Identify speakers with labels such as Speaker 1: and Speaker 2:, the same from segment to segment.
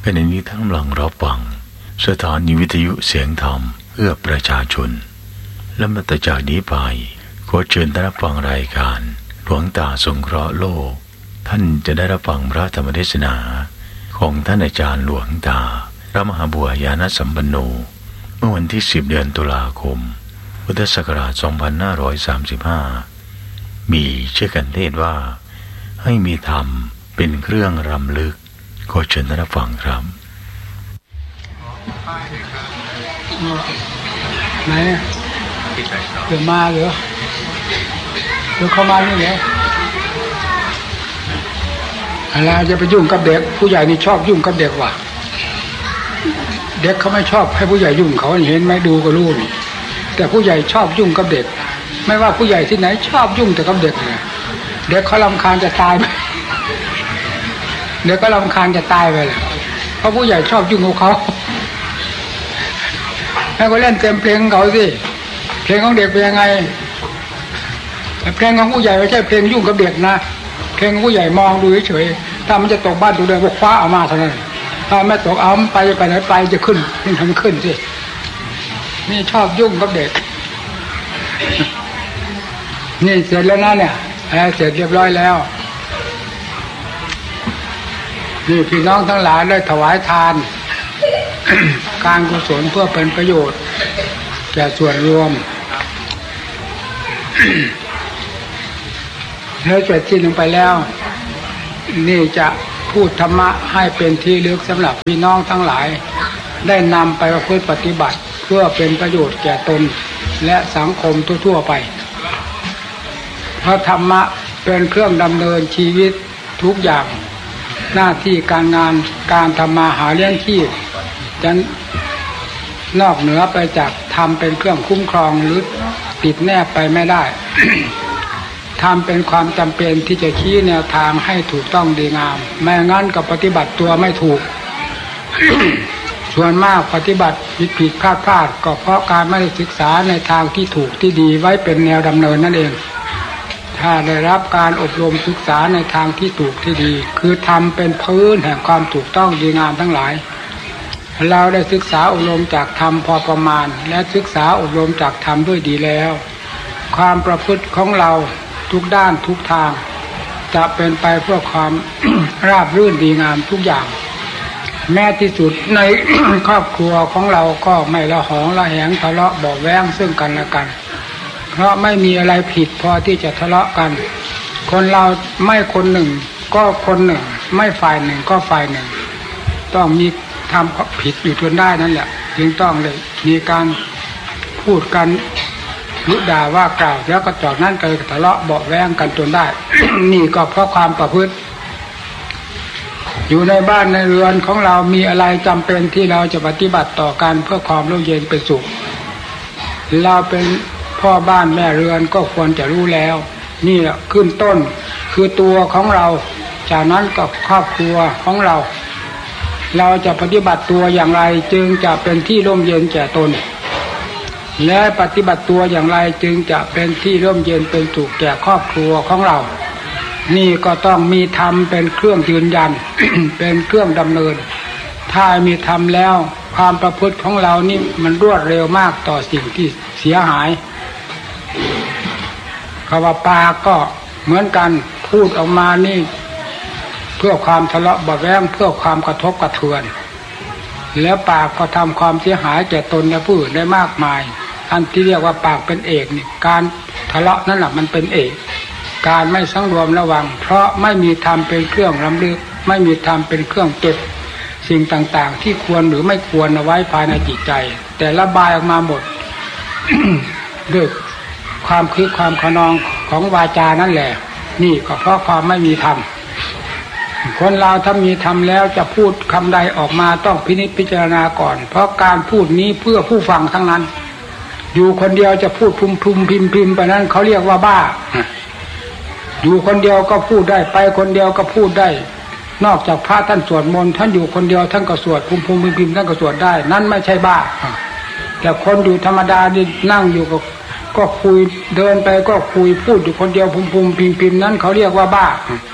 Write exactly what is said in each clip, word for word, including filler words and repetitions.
Speaker 1: ขณะนี้ทั้งหลังรับฟังสถานีวิทยุเสียงธรรมเพื่อประชาชนและมาต่อจากนี้ไปขอเชิญท่านรับฟังรายการหลวงตาสงเคราะห์โลกท่านจะได้รับฟังพระธรรมเทศนาของท่านอาจารย์หลวงตาพระมหาบัวยานสัมปันโนเมื่อวันที่สิบเดือนตุลาคมพุทธศักราชสองพันห้าร้อยสามสิบห้ามีชื่อกันเทศว่าให้มีธรรมเป็นเครื่องรำลึกขอเชิญท่านรับฟังครับ
Speaker 2: ไหนเนี่ยเดี๋ยวมาเหรอเดี๋ยวเข้ามานี่เหรออะไรจะไปยุ่งกับเด็กผู้ใหญ่นี่ชอบยุ่งกับเด็กว่ะเด็กเขาไม่ชอบให้ผู้ใหญ่ยุ่งเขาเห็นไหมดูก็รู้นี่แต่ผู้ใหญ่ชอบยุ่งกับเด็กไม่ว่าผู้ใหญ่ที่ไหนชอบยุ่งแต่กับเด็กเนี่ยเด็กเขารำคาญจะตายไปเด็กก็รำคาญจะตายไปแหละเพราะผู้ใหญ่ชอบยุ่งกับเขาให้เขาเล่นเต็มเพลงเขาสิเพลงของเด็กเป็นยังไงเพลงของผู้ใหญ่ไม่ใช่เพลงยุ่งกับเด็กนะเพลงของผู้ใหญ่มองดูเฉยๆถ้ามันจะตกบ้านตัวเดิมก็คว้าเอามาเท่านั้นถ้าไม่ตกเอาไปไปไหนไปจะขึ้นนี่ทำขึ้นสินี่ชอบยุ่งกับเด็กนี่เสร็จแล้วนะเนี่ยเสร็จเรียบร้อยแล้วนี่พี่น้องทั้งหลายได้ถวายทาน การกุศลเพื่อเป็นประโยชน์แก่ส่วนรวม แล้วเสร็จสิ้นลงไปแล้วนี่จะพูดธรรมะให้เป็นที่ลึกสำหรับพี่น้องทั้งหลายได้นำไปประพฤติปฏิบัติเพื่อเป็นประโยชน์แก่ตนและสังคมทั่วๆไปเพราะธรรมะเป็นเครื่องดำเนินชีวิตทุกอย่างหน้าที่การงานการทำมาหาเลี้ยงชีพจะนอกเหนือไปจากทำเป็นเครื่องคุ้มครองหรือติดแนบไปไม่ได้ ทำเป็นความจำเป็นที่จะชี้แนวทางให้ถูกต้องดีงามไม่งั้นก็ปฏิบัติตัวไม่ถูก ส่วนมากปฏิบัติผิดผิดพลาดพลาดก็เพราะการไม่ได้ศึกษาในทางที่ถูกที่ดีไว้เป็นแนวดำเนินนั่นเองถ้าได้รับการอบรมศึกษาในทางที่ถูกที่ดีคือทำเป็นพื้นแห่งความถูกต้องดีงามทั้งหลายเราได้ศึกษาอบรมจากธรรมพอประมาณและศึกษาอบรมจากธรรมด้วยดีแล้วความประพฤติของเราทุกด้านทุกทางจะเป็นไปเพื่อความ ราบรื่นดีงามทุกอย่างแม้ที่สุดใน ครอบครัวของเราก็ไม่ละหองละแหงทะเลาะเบาะแว้งซึ่งกันและกันเพราะไม่มีอะไรผิดพอที่จะทะเลาะกันคนเราไม่คนหนึ่งก็คนหนึ่งไม่ฝ่ายหนึ่งก็ฝ่ายหนึ่งต้องมีทำผิดอยู่จนได้นั่นแหละจึงต้องเลยมีการพูดกันยุด่าว่ากล่าวแล้วก็จากนั้นก็ทะเลาะเบาะแว้งกันจนได้ นี่ก็เพราะความประพฤติอยู่ในบ้านในเรือนของเรามีอะไรจำเป็นที่เราจะปฏิบัติต่อกันเพื่อความร่มเย็นเป็นสุขเราเป็นพ่อบ้านแม่เรือนก็ควรจะรู้แล้วนี่แหละขึ้นต้นคือตัวของเราจากนั้นก็ครอบครัวของเราเราจะปฏิบัติตัวอย่างไรจึงจะเป็นที่ร่มเย็นแก่ตนและปฏิบัติตัวอย่างไรจึงจะเป็นที่ร่มเย็นเป็นสุขแก่ครอบครัวของเรานี่ก็ต้องมีธรรมเป็นเครื่องยืนยัน เป็นเครื่องดำเนินถ้ามีธรรมแล้วความประพฤติของเรานี่มันรวดเร็วมากต่อสิ่งที่เสียหายคำว่าปากก็เหมือนกันพูดออกมานี่เพื่อความทะเลาะเบาะแว้งเพื่อความกระทบกระเทือนแล้วปากก็ทำความเสียหายแก่ตนและผู้อื่นได้มากมายอันที่เรียกว่าปากเป็นเอกนี่การทะเลาะนั่นแหละมันเป็นเอกการไม่สังรวมระวังเพราะไม่มีธรรมเป็นเครื่องรำลึกไม่มีธรรมเป็นเครื่องเก็บสิ่งต่างๆที่ควรหรือไม่ควรเอาไว้ภายในจิตใจแต่ระบายออกมาหมด ด้วยความคิดความขนองของวาจานั่นแหละนี่ก็เพราะความไม่มีธรรมคนเราถ้ามีธรรมแล้วจะพูดคำใดออกมาต้องพินิจพิจารณาก่อนเพราะการพูดนี้เพื่อผู้ฟังทั้งนั้นอยู่คนเดียวจะพูดพุ่มพุ่มพิมพิมไปนั้นเขาเรียกว่าบ้าอยู่คนเดียวก็พูดได้ไปคนเดียวก็พูดได้นอกจากพระท่านสวดมนต์ท่านอยู่คนเดียวท่านก็สวดพุ่มพุ่มพิมพิมท่านก็สวดได้นั่นไม่ใช่บ้าแต่คนอยู่ธรรมดานี่นั่งอยู่ก็ก็คุยเดินไปก็คุยพูดอยู่คนเดียวพุ่มพุ่มพิมพิมนั้นเขาเรียกว่าบ้า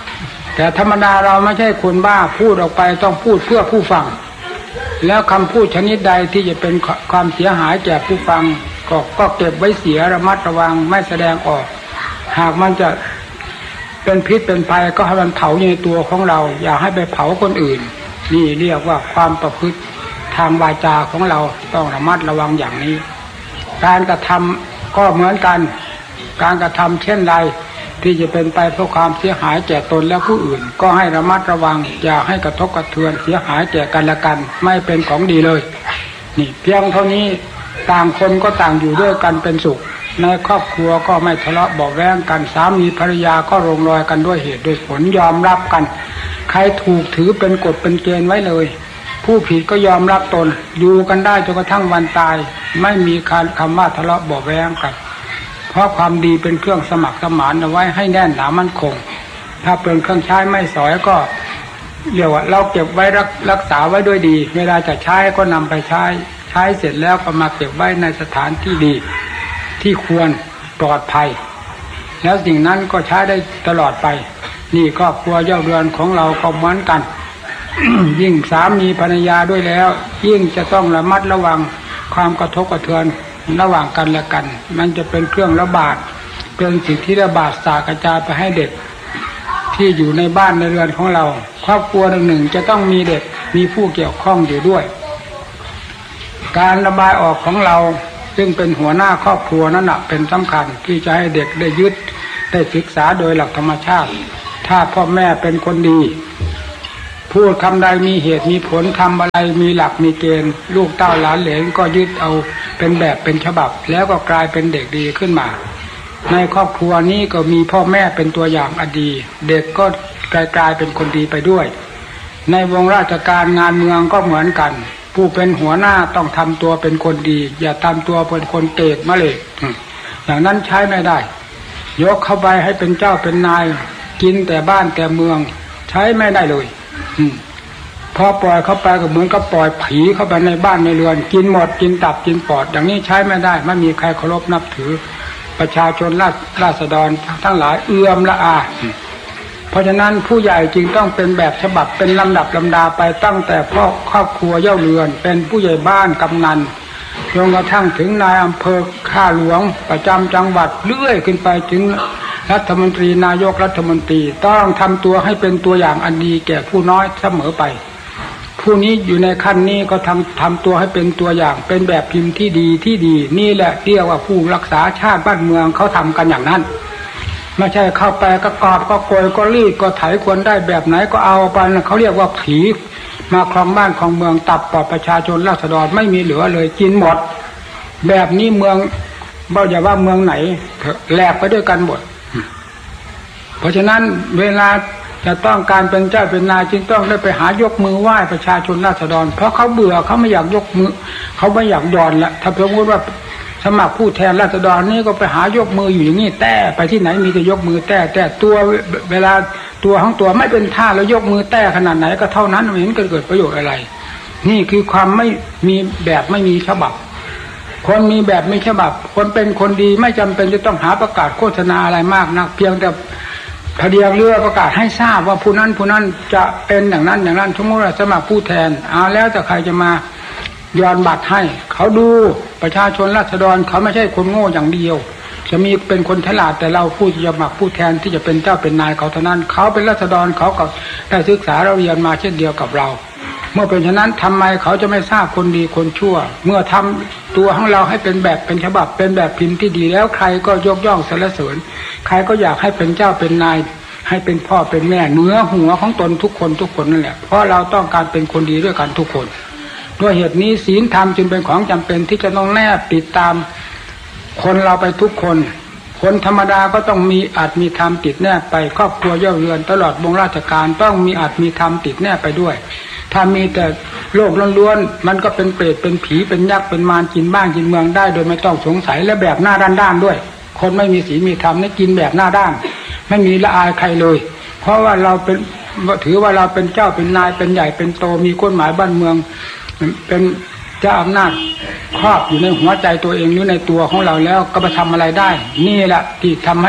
Speaker 2: แต่ธรรมดาเราไม่ใช่คนบ้าพูดออกไปต้องพูดเพื่อผู้ฟังแล้วคำพูดชนิดใดที่จะเป็นความเสียหายแก่ผู้ฟังก็ก็เก็บไว้เสียระมัดระวังไม่แสดงออกหากมันจะเป็นพิษเป็นภัยก็ให้มันเผาในตัวของเราอย่าให้ไปเผาคนอื่นนี่เรียกว่าความประพฤติทางวาจาของเราต้องระมัดระวังอย่างนี้การกระทำก็เหมือนกันการกระทำเช่นใดที่จะเป็นไปเพื่อความเสียหายแก่ตนและผู้อื่นก็ให้ระมัดระวังอย่าให้กระทบกระเทือนเสียหายแก่กันและกันไม่เป็นของดีเลยนี่เพียงเท่านี้ต่างคนก็ต่างอยู่ด้วยกันเป็นสุขในครอบครัวก็ไม่ทะเลาะเบาะแว้งกันสามีภรรยาก็ลงรอยกันด้วยเหตุด้วยผลยอมรับกันใครถูกถือเป็นกฎเป็นเกณฑ์ไว้เลยผู้ผิดก็ยอมรับตนอยู่กันได้จนกระทั่งวันตายไม่มีการคำว่าทะเลาะเบาะแว้งกันเพราะความดีเป็นเครื่องสมัครสมานเอาไว้ให้แน่นหนามั่นคงถ้าเป็นเครื่องใช้ไม่สอยก็เรียกว่าเราเก็บไว้รักรักษาไว้ด้วยดีเวลาจะใช้ก็นำไปใช้ใช้เสร็จแล้วก็มาเก็บไว้ในสถานที่ดีที่ควรปลอดภัยแล้วสิ่งนั้นก็ใช้ได้ตลอดไปนี่ครอบครัวเย่าเรือนของเราก็เหมือนกัน ยิ่งสามีภรรยาด้วยแล้วยิ่งจะต้องระมัดระวังความกระทบกระเทือนระหว่างกันและกันมันจะเป็นเครื่องระบาดเป็นสิ่งที่ระบาดสากระจายไปให้เด็กที่อยู่ในบ้านในเรือนของเราครอบครัวหนึ่งหนึ่งจะต้องมีเด็กมีผู้เกี่ยวข้องอยู่ด้วยการระบายออกของเราซึ่งเป็นหัวหน้าครอบครัวนั่นแหละเป็นสำคัญที่จะให้เด็กได้ยึดได้ศึกษาโดยหลักธรรมชาติถ้าพ่อแม่เป็นคนดีพูดคำใดมีเหตุมีผลทำอะไรมีหลักมีเกณฑ์ลูกเต้าหลานเหลนก็ยึดเอาเป็นแบบเป็นฉบับแล้วก็กลายเป็นเด็กดีขึ้นมาในครอบครัวนี้ก็มีพ่อแม่เป็นตัวอย่างอดีเด็กก็กลายกลายเป็นคนดีไปด้วยในวงราชการงานเมืองก็เหมือนกันผู้เป็นหัวหน้าต้องทำตัวเป็นคนดีอย่าทำตัวเป็นคนเกตมะเลยอย่างนั้นใช้ไม่ได้ยกเข้าไปให้เป็นเจ้าเป็นนายกินแต่บ้านแต่เมืองใช้ไม่ได้เลยพอปล่อยเข้าไปก็เหมือนกับปล่อยผีเข้าไปในบ้านในเรือนกินหมดกินตับกินปอดอย่างนี้ใช้ไม่ได้ไม่มีใครเคารพนับถือประชาชนราษราษฎรทั้งหลายเอื้อมละอาเพราะฉะนั้นผู้ใหญ่จึงต้องเป็นแบบฉบับเป็นลำดับลำดาไปตั้งแต่พ่อครอบครัวเย่าเรือนเป็นผู้ใหญ่บ้านกำนันจนกระทั่งถึงนายอำเภอข้าหลวงประจำจังหวัดเลื่อยขึ้นไปถึงรัฐมนตรีนายกรัฐมนตรีต้องทำตัวให้เป็นตัวอย่างอันดีแก่ผู้น้อยเสมอไปผู้นี้อยู่ในขั้นนี้ก็ทำทำตัวให้เป็นตัวอย่างเป็นแบบพิมพ์ที่ดีที่ดีนี่แหละเรียกว่าผู้รักษาชาติบ้านเมืองเขาทำกันอย่างนั้นไม่ใช่เข้าไปก็กอบก็โกยก็รีดก็ไถควรได้แบบไหนก็เอาไปเขาเรียกว่าผีมาครองบ้านครองเมืองตับปอดประชาชนราษฎรไม่มีเหลือเลยกินหมดแบบนี้เมืองบ่อย่าว่าเมืองไหนแหลกไปด้วยกันหมดเพราะฉะนั้นเวลาจะต้องการเป็นเจ้าเป็นนายจึงต้องได้ไปหายกมือไหว้ประชาชนราษฎรเพราะเขาเบื่อเขาไม่อยากยกมือเขาไม่อยากยอนละถ้าเพิ่งพูดว่าสมัครผู้แทนราษฎรนี่ก็ไปหายกมืออยู่อย่างนี้แต่ไปที่ไหนมีแต่ยกมือแต่แต่ตัวเวลาตัวของตัวไม่เป็นท่าแล้วยกมือแต่ขนาดไหนก็เท่านั้นไม่เห็นเกิดประโยชน์อะไรนี่คือความไม่มีแบบไม่มีฉบับคนมีแบบมีฉบับคนเป็นคนดีไม่จำเป็นจะต้องหาประกาศโฆษณาอะไรมากนักเพียงแต่พเดียงเรือประกาศให้ทราบว่าผู้นั้นผู้นั้นจะเป็นอย่างนั้นอย่างนั้นสมมติว่าสมัครผู้แทนเอาแล้วแต่ใครจะมาย้อนบัตรให้เขาดูประชาชนราษฎรเขาไม่ใช่คนโง่อย่างเดียวจะมีเป็นคนฉลาดแต่เราผู้ที่จะมาผู้แทนที่จะเป็นเจ้าเป็นนายเขาเท่านั้นเขาเป็นราษฎรเขาก็ได้ศึกษาเราเรียนมาเช่นเดียวกับเราเมื่อเป็นฉะนั้นทำไมเขาจะไม่ทราบคนดีคนชั่วเมื่อทำตัวของเราให้เป็นแบบเป็นฉบับเป็นแบบพิมพ์ที่ดีแล้วใครก็ยกย่องสรรเสริญใครก็อยากให้เป็นเจ้าเป็นนายให้เป็นพ่อเป็นแม่เนื้อหัวของตนทุกคนทุกคนนั่นแหละเพราะเราต้องการเป็นคนดีด้วยกันทุกคนด้วยเหตุนี้ศีลธรรมจึงเป็นของจำเป็นที่จะต้องแนบติดตามคนเราไปทุกคนคนธรรมดาก็ต้องมีอาจมีธรรมติดแนบไปครอบครัวเย่าเรือนตลอดวงราชการต้องมีอาจมีธรรมติดแนบไปด้วยถ้ามีแต่โลกล้วนๆมันก็เป็นเปรตเป็นผีเป็นยักษ์เป็นมารกินบ้านกินเมืองได้โดยไม่ต้องสงสัยและแบบหน้าด้านๆด้วยคนไม่มีศีลมีธรรมนี่กินแบบหน้าด้านไม่มีละอายใครเลยเพราะว่าเราเป็นถือว่าเราเป็นเจ้าเป็นนายเป็นใหญ่เป็นโตมีกฎหมายบ้านเมืองเป็นเจ้าอำนาจครอบอยู่ในหัวใจตัวเองหรือในตัวของเราแล้วก็ไปทำอะไรได้นี่แหละที่ทำให้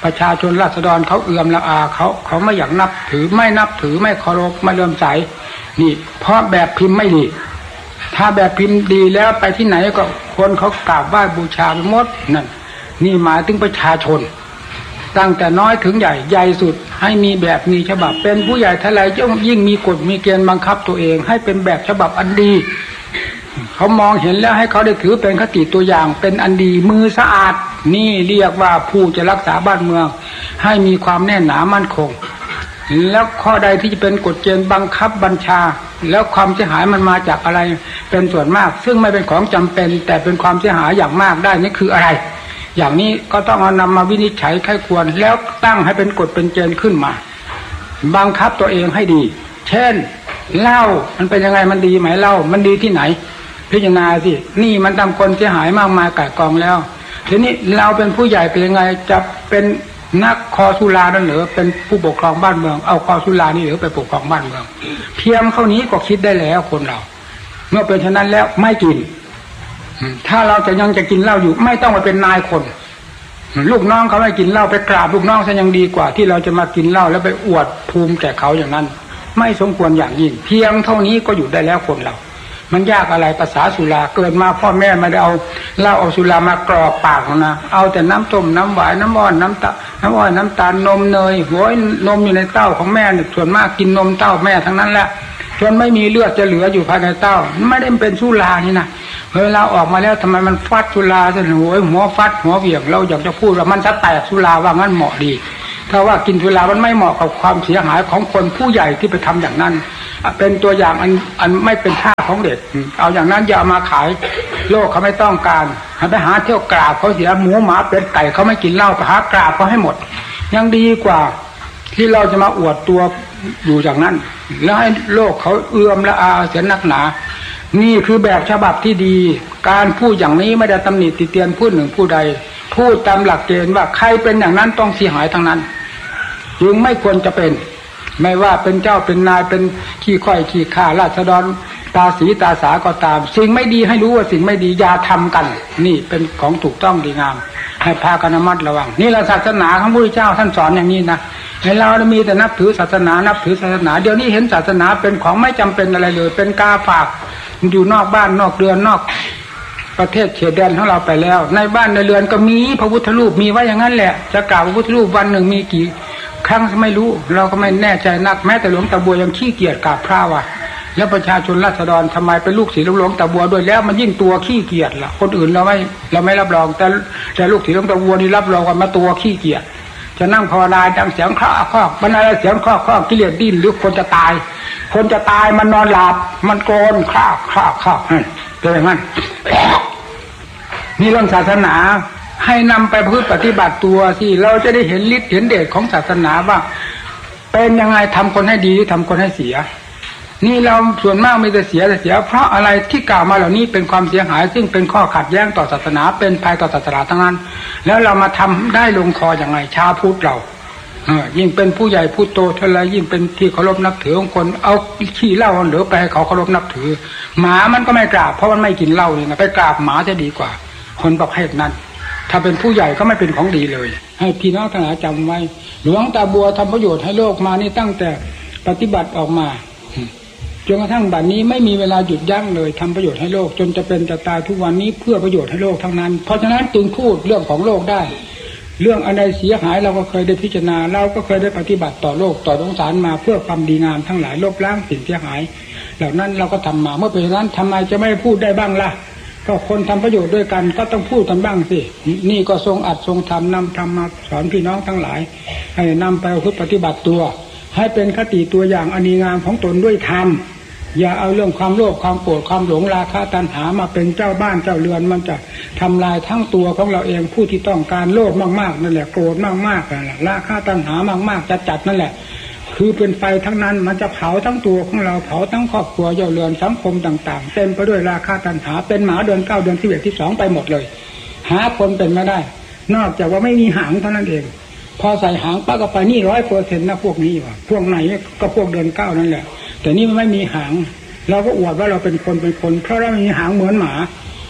Speaker 2: ประชาชนราษฎรเขาเอื่อมละอาเขาเขาไม่อยากนับถือไม่นับถือไม่เคารพไม่เลื่อมใสนี่เพราะแบบพิมพ์ไม่ดีถ้าแบบพิมพ์ดีแล้วไปที่ไหนก็คนเขากราบไหว้บูชาไปหมดนั่นนี่หมายถึงประชาชนตั้งแต่น้อยถึงใหญ่ใหญ่สุดให้มีแบบมีฉบับเป็นผู้ใหญ่เท่าไรยิ่งมีกฎมีเกณฑ์บังคับตัวเองให้เป็นแบบฉบับอันดีเขามองเห็นแล้วให้เขาได้ถือเป็นคติตัวอย่างเป็นอันดีมือสะอาดนี่เรียกว่าผู้จะรักษาบ้านเมืองให้มีความแน่นหนามั่นคงแล้วข้อใดที่จะเป็นกฎเกณฑ์บังคับบัญชาแล้วความเสียหายมันมาจากอะไรเป็นส่วนมากซึ่งไม่เป็นของจำเป็นแต่เป็นความเสียหายอย่างมากได้นี่คืออะไรอย่างนี้ก็ต้องเอานำมาวินิจฉัยไข้ควรแล้วตั้งให้เป็นกฎเป็นเกณฑ์ขึ้นมาบังคับตัวเองให้ดีเช่นเหล้ามันเป็นยังไงมันดีไหมเหล้ามันดีที่ไหนพิจารณาสินี่มันทำคนเสียหายมากมายก่ายกองแล้วทีนี้เราเป็นผู้ใหญ่เป็นยังไงจะเป็นนักคอสุรานั่นหรือเป็นผู้ปกครองบ้านเมืองเอาคอสุรานี่หรือไปปกครองบ้านเมืองเพียงเท่านี้ก็คิดได้แล้วคนเราเมื่อเป็นฉะนั้นแล้วไม่กินถ้าเราจะยังจะกินเหล้าอยู่ไม่ต้องมาเป็นนายคนลูกน้องเขาไม่กินเหล้าไปกราบลูกน้องซะยังดีกว่าที่เราจะมากินเหล้าแล้วไปอวดภูมิแก่เขาอย่างนั้นไม่สมควรอย่างยิ่งเพียงเท่านี้ก็อยู่ได้แล้วคนเรามันยากอะไรภาษาสุราเกิดมาพ่อแม่ไม่ได้เอาเหล้าเอาสุรามากรอกปากนะเอาแต่น้ำต้มน้ำหวานน้ำอ้อนน้ำตาน้ำอ้อยน้ำตาลนมเนยโว้ยนมอยู่ในเต้าของแม่เนี่ยส่วนมากกินนมเต้าแม่ทั้งนั้นแหละจนไม่มีเลือดจะเหลืออยู่ภายในเต้าไม่ได้เป็นสุรานี่นะเวลาออกมาแล้วทำไมมันฟัดสุราซะโอ้ยหัวฟัดหัวเหวี่ยงเราอยากจะพูดว่ามันจะแตกสุราว่างั้นเหมาะดีถ้าว่ากินสุรามันไม่เหมาะกับความเสียหายของคนผู้ใหญ่ที่ไปทำอย่างนั้นเป็นตัวอย่างอันอันไม่เป็นท่าของเด็กเอาอย่างนั้นอย่ามาขายโลกเขาไม่ต้องการไปหาเที่ยวกราบเขาเสียหมูหมาเป็ดไก่เขาไม่กินเหล้าไปหากราบเขาให้หมดยังดีกว่าที่เราจะมาอวดตัวอยู่อย่างนั้นแล้วให้โลกเขาเอื้อมละอาเสียนักหนานี่คือแบบฉบับที่ดีการพูดอย่างนี้ไม่ได้ตำหนิติเตียนผู้หนึ่งผู้ใดพูดตามหลักเกณฑ์ว่าใครเป็นอย่างนั้นต้องเสียหายทั้งนั้นจึงไม่ควรจะเป็นไม่ว่าเป็นเจ้าเป็นนายเป็นขี้ข่อยขี้ข่าราษฎรตาสีตาสาก็ตามสิ่งไม่ดีให้รู้ว่าสิ่งไม่ดีอย่าทำกันนี่เป็นของถูกต้องดีงามให้พากันระมัดระวังนี่เราศาสนาของพระพุทธเจ้าท่านสอนอย่างนี้นะให้เรามีแต่นับถือศาสนานับถือศาสนาเดี๋ยวนี้เห็นศาสนาเป็นของไม่จำเป็นอะไรเลยเป็นกาฝากอยู่นอกบ้านนอกเรือนนอกประเทศเขตแดนของเราไปแล้วในบ้านในเรือนก็มีพระพุทธรูปมีไว้อย่างนั้นแหละจะกราบพระพุทธรูปวันหนึ่งมีกี่ครั้งไม่รู้เราก็ไม่แน่ใจนักแม้แต่หลวงตาบัวยังขี้เกียจกราบพระว่ะแล้วประชาชนราษฎรทำไมเป็นลูกศิษย์หลวงตาบัวด้วยแล้วมันยิ่งตัวขี้เกียจล่ะคนอื่นเราไม่เราไม่รับรองแต่แต่ลูกศิษย์หลวงตาบัวนี่รับรองว่ามาตัวขี้เกียจจะนั่งภาวนาดังเสียงครอกครอกมันอะไรเสียงครอกครอกกิเลสดิ้นหรือคนจะตายคนจะตายมันนอนหลับมันโกนครอกครอกครอกเป็นอย่างนั้นนี่เรื่องศาสนาให้นำไปพึ่งปฏิบัติตัวสิเราจะได้เห็นฤทธิ์เห็นเดชของศาสนาว่าเป็นยังไงทำคนให้ดีทำคนให้เสียนี่เราส่วนมากมีแต่เสียแต่เสียเพราะอะไรที่กล่าวมาเหล่านี้เป็นความเสียหายซึ่งเป็นข้อขัดแย้งต่อศาสนาเป็นภัยต่อศาสนาทั้งนั้นแล้วเรามาทำได้ลงคออย่างไรชาวพุทธเราเออยิ่งเป็นผู้ใหญ่ผู้โตเท่าไรยิ่งเป็นที่เคารพนับถือของคนเอาขี้เหล้าเหลือไปให้เขาเคารพนับถือหมามันก็ไม่กราบเพราะมันไม่กินเหล้านี่นะไปกราบหมาจะดีกว่าคนประเภทนั้นถ้าเป็นผู้ใหญ่ก็ไม่เป็นของดีเลยให้พี่น้องทั้งหลายจำไว้หลวงตาบัวทำประโยชน์ให้โลกมานี่ตั้งแต่ปฏิบัติออกมาจนกระทั่งบัดนี้ไม่มีเวลาหยุดยั้งเลยทำประโยชน์ให้โลกจนจะเป็นจะตายทุกวันนี้เพื่อประโยชน์ให้โลกทั้งนั้นเพราะฉะนั้นจึงพูดเรื่องของโลกได้เรื่องอะไรเสียหายเราก็เคยได้พิจารณาเราก็เคยได้ปฏิบัติต่อโลกต่อสงสารมาเพื่อความดีงามทั้งหลายลบล้างสิ่งเสียหายเหล่านั้นเราก็ทำมาเมื่อเป็นฉะนั้นทำไมจะไม่พูดได้บ้างล่ะก็คนทำประโยชน์ด้วยกันก็ต้องพูดกันบ้างสินี่ก็ทรงอัดทรงทำนำทำมาสอนพี่น้องทั้งหลายให้นำไปปฏิบัติตัวให้เป็นคติตัวอย่างอันดีงามของตนด้วยธรรมอย่าเอาเรื่องความโลภความโกรธความหลงราคะตัณหามาเป็นเจ้าบ้านเจ้าเรือนมันจะทำลายทั้งตัวของเราเองผู้ที่ต้องการโลภมากๆนั่นแหละโกรธมากๆนั่นแหละราคะตัณหามากๆจะจัดนั่นแหละคือเป็นไฟทั้งนั้นมันจะเผาทั้งตัวของเราเผาทั้งครอบครัวเจ้าเรือนสังคมต่างๆเต็มไปด้วยราคะตัณหาเป็นหมาเดือนเก้าเดือนสิบเอ็ดที่สองไปหมดเลยหาคนเป็นไม่ได้นอกจากว่าไม่มีหางเท่านั้นเองพอใส่หางปั๊บก็ไปนี่ร้อยเปอร์เซ็นต์นะพวกนี้ว่ะพวกไหนก็พวกเดือนเก้านั่นแหละแต่นี่มันไม่มีหางเราก็อวดว่าเราเป็นคนเป็นคนเพราะเราไม่มีหางเหมือนหมา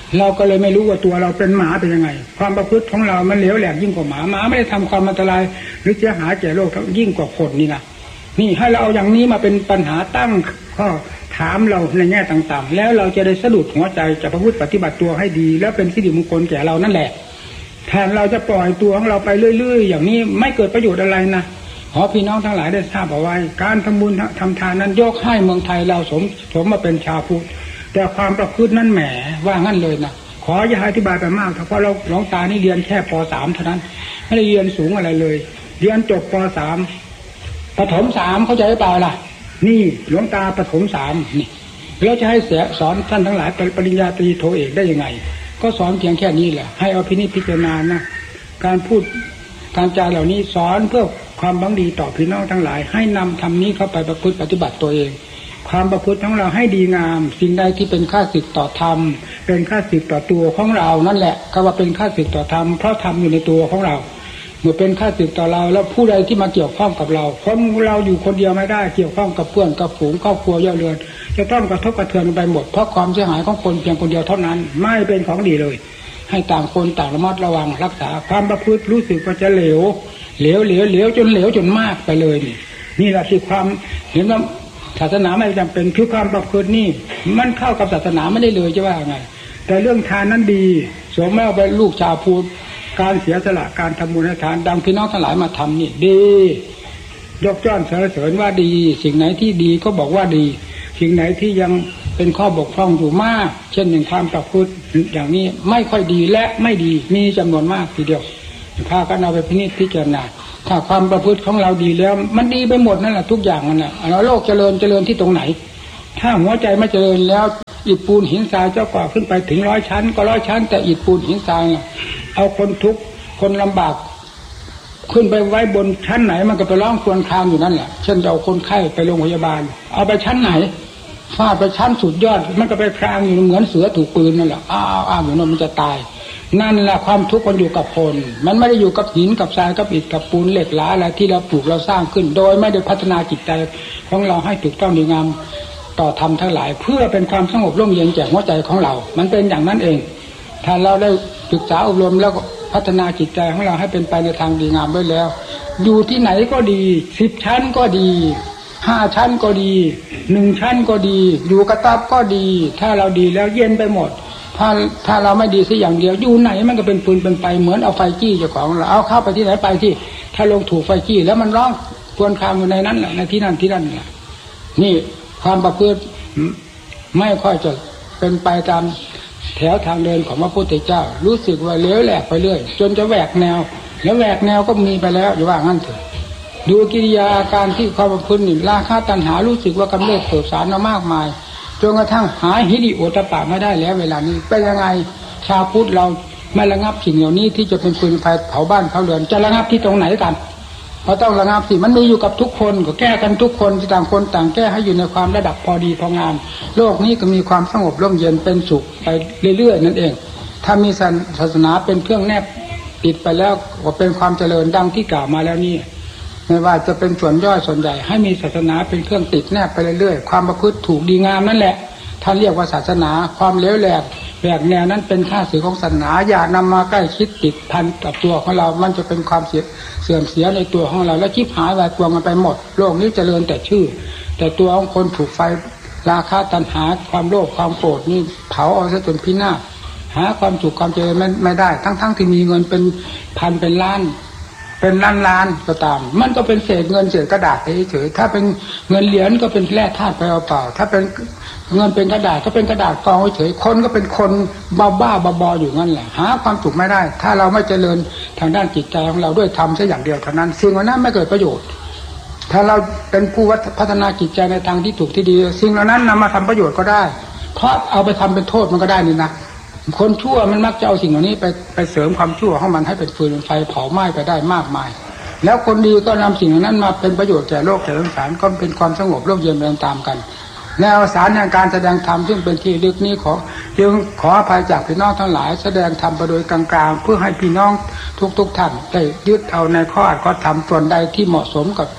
Speaker 2: เราก็เลยไม่รู้ว่าตัวเราเป็นหมาเป็นยังไงความประพฤติของเรามันเหลวแหลกยิ่งกว่าหมาหมาไม่ได้ทำความอันตรายหรือเสียหายแก่โลกยิ่งกว่าคนนี่นะนี่ให้เราเอาอย่างนี้มาเป็นปัญหาตั้งข้อถามเราในแง่ต่างๆแล้วเราจะได้สะดุดหัวใจจะประพฤติปฏิบัติตัวให้ดีแล้วเป็นสิริมงคลแก่เรานั่นแหละแทนเราจะปล่อยตัวของเราไปเรื่อยๆอย่างนี้ไม่เกิดประโยชน์อะไรนะขอพี่น้องทั้งหลายได้ทราบเอาไว้การทำบุญทำทานนั้นยกให้เมืองไทยเราสมสมมาเป็นชาวพุทธแต่ความประพฤตินั้นแหมว่างั้นเลยนะขออย่าอธิบายไปมากเพราะเราหลวงตานี่เรียนแค่ป สาม เท่านั้นไม่ได้เรียนสูงอะไรเลยเรียนจบป สาม ประถมสามเข้าใจหรือเปล่าล่ะนี่หลวงตาประถมสามนี่แล้วจะให้เสียสอนท่านทั้งหลายปริญญาตรีโทเอกได้ยังไงก็สอนเพียงแค่นี้แหละให้เอาพินิจพิจารณานะการพูดการจาเหล่านี้สอนเพื่อความบังดีต่อพี่น้องทั้งหลายให้นำธรรมนี้เข้าไปประพฤติปฏิบัติตัวเองความประพฤติของเราให้ดีงามสิ่งใดที่เป็นค่าศึกต่อธรรมเป็นค่าศึกต่อตัวของเรานั่นแหละคำว่าเป็นค่าศึกต่อธรรมเพราะธรรมอยู่ในตัวของเราเมื่อเป็นค่าศึกต่อเราแล้วผู้ใดที่มาเกี่ยวข้องกับเราคนเราอยู่คนเดียวไม่ได้เกี่ยวข้องกับเพื่อนกับฝูงครอบครัวย่อเรือนจะต้องกระทบกระเทือนไปหมดเพราะความเสียหายของคนเพียงคนเดียวเท่านั้นไม่เป็นของดีเลยให้ต่างคนต่างระมัดระวังรักษาความประพฤติรู้สึกว่าจะเหลวเหลวเหลวเหลวจนเหลวจนมากไปเลยนี่นี่แหละที่ความเห็นว่าศาสนาไม่จำเป็นคือความประพฤตินี่มันเข้ากับศาสนาไม่ได้เลยจะว่าไงแต่เรื่องทานนั้นดีสมแล้วเป็นลูกชาวพุทธการเสียสละการทำบุญให้ทานดังพี่น้องทั้งหลายมาทำนี่ดียกย่องสรรเสริญว่าดีสิ่งไหนที่ดีก็บอกว่าดีสิ่งไหนที่ยังเป็นข้อบกพร่องอยู่มากเช่นอย่างความประพฤติอย่างนี้ไม่ค่อยดีและไม่ดีมีจำนวนมากทีเดียวพากันเอาไปพินิจพิจารณาถ้าความประพฤติของเราดีแล้วมันดีไปหมดนั่นแหละทุกอย่างนั่นแหละแล้วโลกเจริญเจริญที่ตรงไหนถ้าหัวใจไม่เจริญแล้วอิฐปูนหินทรายเจ้ากว่าขึ้นไปถึงร้อยชั้นก็ร้อยชั้นแต่อิฐปูนหินทรายเอาคนทุกข์คนลำบากขึ้นไปไว้บนชั้นไหนมันก็ไปร้องครวญครางอยู่นั่นแหละเช่นเอาคนไข้ไปโรงพยาบาลเอาไปชั้นไหนฟาดไปชั้นสุดยอดมันก็ไปครางอยู่เหมือนเสือถูกปืนนั่นแหละอ้าวอ้าวอยู่นั่นมันจะตายนั่นแหละความทุกข์มันอยู่กับคนมันไม่ได้อยู่กับหินกับทรายกับอิฐกับปูนเหล็กหลาอะไรที่เราปลูกเราสร้างขึ้นโดยไม่ได้พัฒนาจิตใจของเราให้ถูกต้องดีงามต่อธรรมทั้งหลายเพื่อเป็นความสงบร่มเย็นแก่หัวใจของเรามันเป็นอย่างนั้นเองถ้าเราได้ศึกษาอบรมแล้วพัฒนาจิตใจของเราให้เป็นไปในทางดีงามไว้แล้วอยู่ที่ไหนก็ดีสิบชั้นก็ดีห้าชั้นก็ดีหนึ่งชั้นก็ดีอยู่กระต๊อบก็ดีถ้าเราดีแล้วเย็นไปหมดถ้าถ้าเราไม่ดีสักอย่างเดียวอยู่ไหนมันก็เป็นปืนเป็นไปเหมือนเอาไฟจี้เจ้าของเราเอาเข้าไปที่ไหนไปที่ถ้าลงถูกไฟจี้แล้วมันร้องครวญครางอยู่ในนั้นแหละในที่นั่นที่นั่นแหละนี่ความประพฤติไม่ค่อยจะเป็นไปตามแถวทางเดินของพระพุทธเจ้ารู้สึกว่าเลี้ยวแหลกไปเรื่อยจนจะแหวกแนวแล้วแหวกแนวก็มีไปแล้วอย่าว่างั้นเถอะดูกิริยาอาการที่ความประพฤตินี่ราคะตัณหารู้สึกว่ากำเริบเสบสารมากมายจนกระทั่งหาหิริโอตปะไม่ได้แล้วเวลานี้เป็นยังไงชาวพุทธเราไม่ระงับสิ่งเหล่านี้ที่จะเป็นฟืนไฟเผาบ้านเผาเรือนจะระงับที่ตรงไหนกันเพราะต้องระงับสิมันมีอยู่กับทุกคนก็แก้กันทุกคนต่างคนต่างแก้ให้อยู่ในความระดับพอดีพองามโลกนี้ก็มีความสงบร่มเย็นเป็นสุขไปเรื่อยๆนั่นเองถ้ามีศาสนาเป็นเครื่องแนบติดไปแล้วก็เป็นความเจริญดังที่กล่าวมาแล้วนี่ไม่ว่าจะเป็นส่วนย่อยส่วนใหญ่ให้มีศาสนาเป็นเครื่องติดแนบไปเรื่อยๆความประพฤติถูกดีงามนั่นแหละท่านเรียกว่าศาสนาความเลวแหลกแหวกแนวนั้นเป็นข้าศึกของศาสนาอย่านำมาใกล้ชิดติดพันกับตัวของเรามันจะเป็นความเสียเสื่อมเสียในตัวของเราและชิบหายวายตัวมันไปหมดโลกนี้เจริญแต่ชื่อแต่ตัวของคนถูกไฟราคะตัณหาความโลภความโกรธนี่เผาเอาซะจนพินาศหาความสุขความเจริญไม่ไม่ได้ทั้งๆที่มีเงินเป็นพันเป็นล้านเป็นล้านล้านก็ตามมันก็เป็นเศษเงินเศษกระดาษเฉยๆถ้าเป็นเงินเหรียญก็เป็นแร่ธาตุไปเอาเปล่าถ้าเป็นเงินเป็นกระดาษก็เป็นกระดาษกองเฉยๆคนก็เป็นคนบ้าบ้าบอๆอยู่นั่นแหละหาความสุขไม่ได้ถ้าเราไม่เจริญทางด้านจิตใจของเราด้วยธรรมแค่อย่างเดียวเท่านั้นสิ่งเหล่านั้นไม่เกิดประโยชน์ถ้าเราเป็นผู้พัฒนาจิตใจในทางที่ถูกที่ดีสิ่งเหล่านั้นนำมาทำประโยชน์ก็ได้เพราะเอาไปทำเป็นโทษมันก็ได้นี่นะคนชั่วมันมักจะเอาสิ่งเหล่านี้ไปไปเสริมความชั่วของมันให้เป็นฟืนเป็นไฟเผาไหม้ไปได้มากมายแล้วคนดีก็นำสิ่งเหล่านั้นมาเป็นประโยชน์แก่โลกแก่สงสารก็เป็นความสงบร่มเย็นไปตามกันแนวสารในการแสดงธรรมซึ่งเป็นที่ลึกนี้ขอจึงขออภัยจากพี่น้องทั้งหลายแสดงธรรมไปโดยกลางๆเพื่อให้พี่น้องทุกๆท่านได้ยึดเอาในข้ออัดข้อธรรมส่วนใดที่เหมาะสมกับต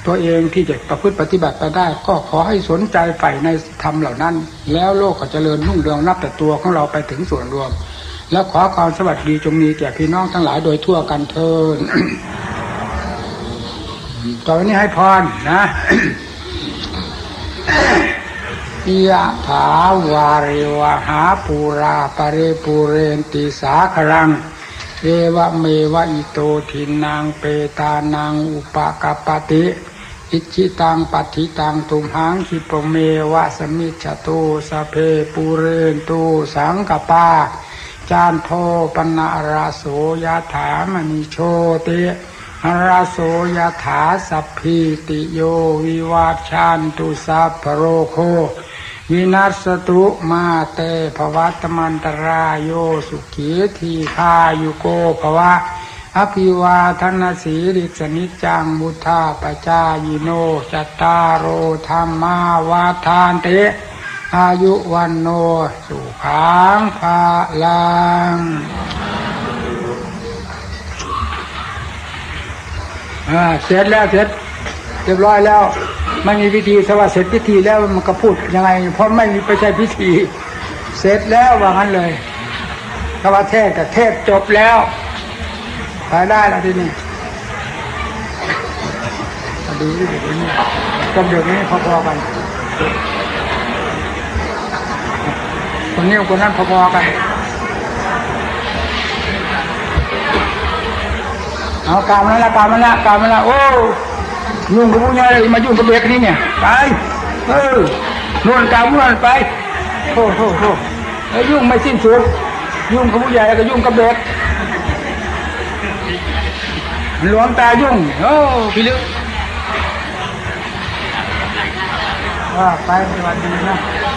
Speaker 2: ตัวเองที่จะประพฤติปฏิบัติไปได้ก็ขอให้สนใจใฝ่ในธรรมเหล่านั้นแล้วโลกก็เจริญรุ่งเรืองนับแต่ตัวของเราไปถึงส่วนรวมและขอความสวัสดีจงมีแก่พี่น้องทั้งหลายโดยทั่วกันเถิด ตอนนี้ให้พรนะ ยะถาวาริวหาปูราปะเรปูเรนติสาครังเอวะเมวะอิโตทินังเปตานังอุปกปปติอิจิตังปัฏฐิตังตุมหังคิปเมวะสมิจฉตุสเพปูเรนตุสังกปาจานโทปนะราโสยถามณิโชติราโสยถาสัพพิติโยวิวัชชันตุสัพพโรโควินัสตุมาเตภวัตมันตรายโยสุขีทีฆายุโกภวะอภิวาทนาสีริสนิจังมุทาปจายโนจัตตารโอธรรมาวาทานเตอายุวันโนสุขังภาลังอ่าเสร็จแล้วเสร็จเรียบร้อยแล้วไม่มีพิธีสวัสดิ์เสร็จพิธีแล้วมันก็พูดยังไงเพราะไม่มีไปใช้พิธีเสร็จแล้วว่างั้นเลยคำว่าเทศกับเทศจบแล้วไปได้แล้วทีนี้ดูดิเดี๋ยวนี้กับเดี๋ยวนี้พอๆกันคนนี้คนนั้นพอๆกันเอากามแล้วละกามแล้วละกามแล้วละโอ้ยุ่งกับผู้ใหญ่เลยมายุ่งกับเด็กนี่เนี่ยไปเออนวลกามนวลไปโธ่โธ่โธ่ไอ้ยุ่งไม่สิ้นสุดยุ่งกับผู้ใหญ่ก็ยุ่งกับเด็กหลวงตายุ่งโอ้พี่ลึกว่าไปสวัสดีนะ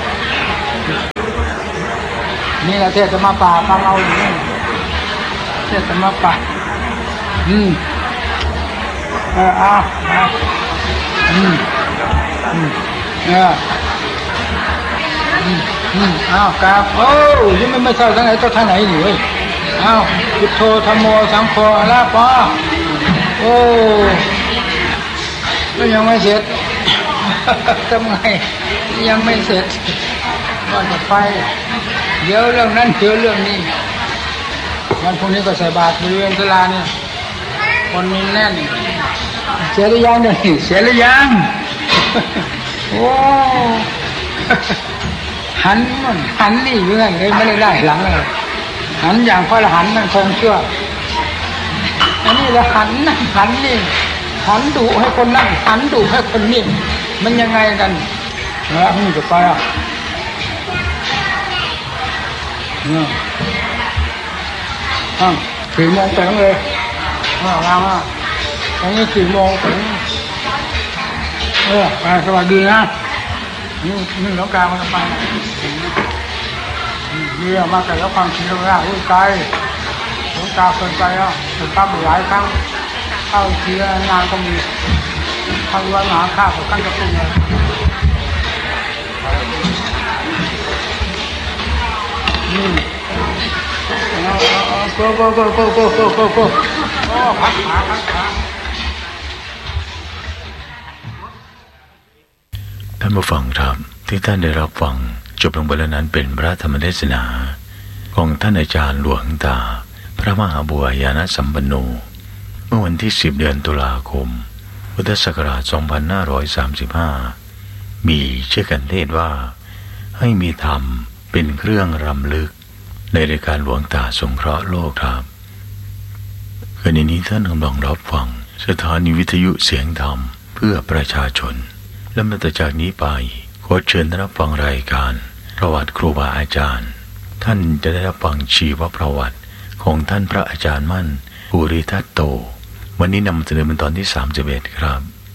Speaker 2: นี่แหละเทศมาป่าฟังเอาอย่างนี้เทศมาป่าอืมเออเอาเอาอืมอืมเอออืมอืมเอากราบโอ้ยังไม่ไม่ทราบทางไหนตัวทางไหนอยู่เว้ยเอาพุทโธธัมโมสังโฆอะระปะโอ้ก็ยังไม่เสร็จทำไงยังไม่เสร็จว่าจะไปเดี๋ยวเรื่องนั้นเดี๋ยวเรื่องนี้วันพรุ่งนี้ก็ใส่บาตรบริเวณศาลาเนี่ยคนมีแน่นเสียหรือยังเนี่ยเสียหรือยังโอ้หันมันหันนี่อยู่ไงเลยไม่ได้ไล่หลังเลยหันอย่างพระอรหันต์นั่นคงเชื่ออันนี้ละหันนั่นหันนี่หันดุให้คนนั่งหันดุให้คนนี่มันยังไงกันแล้วมึงจะไปอ่ะเนี่ยอ้าวสี่โมงไปแล้วเลยอ้าวมาอ่ะตอนนี้สี่โมงถึงเออไปสวัสดีนะนี่นี่หลวงกามันจะไปนี่มาแต่แล้วความคิดเราละอุ้ยไกลหลวงตาเคยไปอ่ะถึงตั้งหลายครั้งเข้าเชียร์งานก็มีเข้าวันหาข้าวกับขั้นกระตุ้นเลยนี่โก้โก้โก้โก้โก้โก้โก้โก้โอ้พักขาพักขา
Speaker 1: ท่านผู้ฟังครับที่ท่านได้รับฟังจบลงไปแล้วนั้นเป็นพระธรรมเทศนาของท่านอาจารย์หลวงตาพระมหาบัวยานสัมปันโนเมื่อวันที่สิบเดือนตุลาคมพุทธศักราชสองพันห้าร้อยสามสิบห้ามีชื่อกันเทศว่าให้มีธรรมเป็นเครื่องรำลึกในรายการหลวงตาสงเคราะห์โลกครับคืนนี้ท่านกำลังรับฟังสถานีวิทยุเสียงธรรมเพื่อประชาชนและต่อจากนี้ไปขอเชิญท่านรับฟังรายการประวัติครูบาอาจารย์ท่านจะได้รับฟังชีวประวัติของท่านพระอาจารย์มั่นภูริทัตโตวันนี้นำเสนอเป็นตอนที่สามสิบเอ็ดครับ